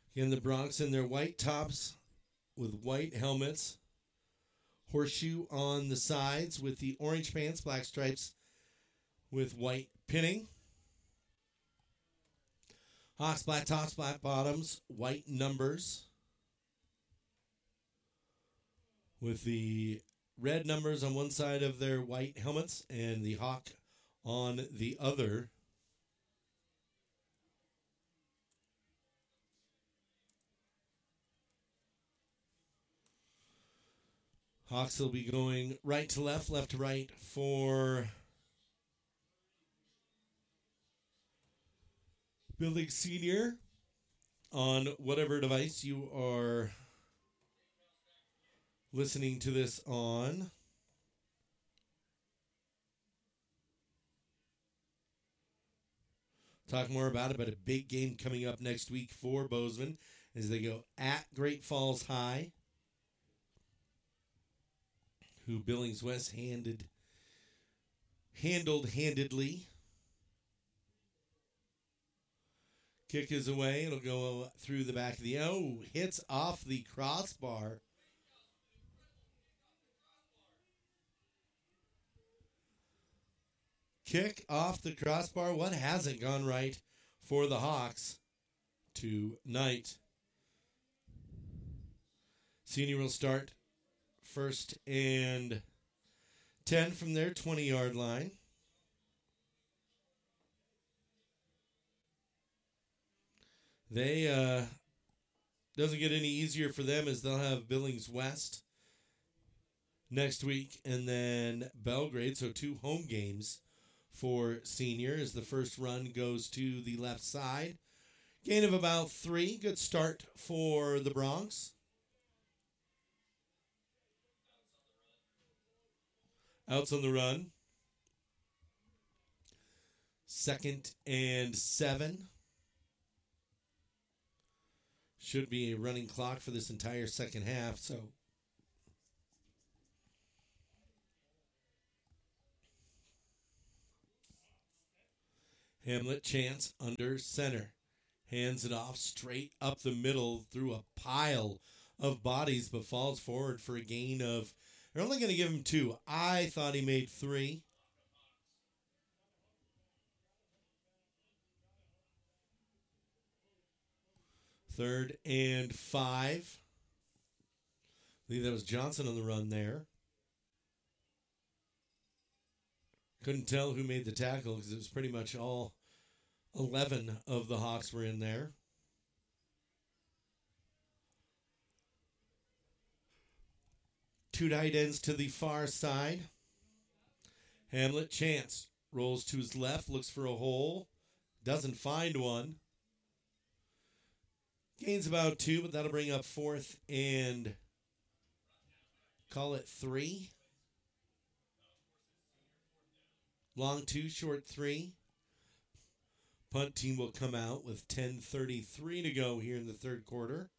Again, the Bronx in their white tops with white helmets. Horseshoe on the sides with the orange pants, black stripes with white pinning. Hawks, black tops, black bottoms, white numbers. With the red numbers on one side of their white helmets and the Hawk on the other. Hawks will be going right to left, left to right for Billings Senior on whatever device you are listening to this on. Talk more about it, but a big game coming up next week for Bozeman as they go at Great Falls High, who Billings West handled handedly. Kick is away. It'll go through the back of the... Oh, hits off the crossbar. Kick off the crossbar. What hasn't gone right for the Hawks tonight? Senior will start 1st and 10 from their 20-yard line. They doesn't get any easier for them as they'll have Billings West next week and then Belgrade, so 2 home games for Senior as the first run goes to the left side. Gain of about 3. Good start for the Bronx. Outs on the run. 2nd and 7. Should be a running clock for this entire second half, so Hamlet Chance under center. Hands it off straight up the middle through a pile of bodies, but falls forward for a gain of... They're only going to give him 2. I thought he made 3. Third and 5. I believe that was Johnson on the run there. Couldn't tell who made the tackle because it was pretty much all 11 of the Hawks were in there. Two tight ends to the far side. Hamlet Chance rolls to his left, looks for a hole, doesn't find one. Gains about 2, but that'll bring up 4th and call it 3. Long 2, short 3. Punt team will come out with 10:33 to go here in the third quarter.